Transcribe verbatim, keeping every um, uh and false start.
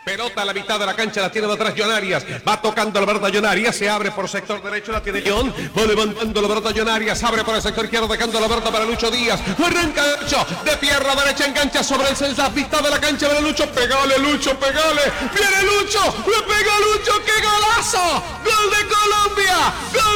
Pelota a la mitad de la cancha, la tiene de atrás John Arias. Va tocando la pelota John Arias, se abre por sector derecho, la tiene John. Va levantando la pelota John Arias, abre por el sector izquierdo, dejando la pelota para Lucho Díaz. Arranca Lucho, de pierna derecha, engancha sobre el centro, mitad de la cancha, viene Lucho. Pegale, Lucho, pegale. Viene Lucho, le pega Lucho, ¡qué golazo! ¡Gol de Colombia! ¡Gol!